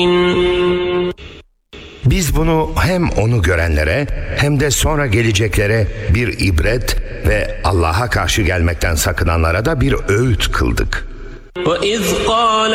Biz bunu hem onu görenlere hem de sonra geleceklere bir ibret ve Allah'a karşı gelmekten sakınanlara da bir öğüt kıldık.